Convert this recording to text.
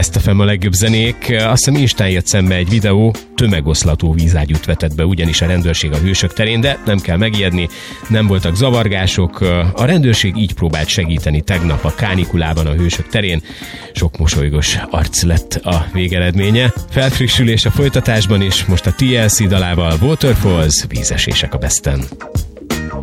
Best FM a legjobb zenék. Azt hiszem Instán jött szembe egy videó, tömegoszlató vízágyút vetett be ugyanis a rendőrség a Hősök terén, de nem kell megijedni, nem voltak zavargások. A rendőrség így próbált segíteni tegnap a kánikulában a Hősök terén. Sok mosolygos arc lett a végeredménye. Felfrissülés a folytatásban is, most a TLC dalával Waterfalls, vízesések a Besten.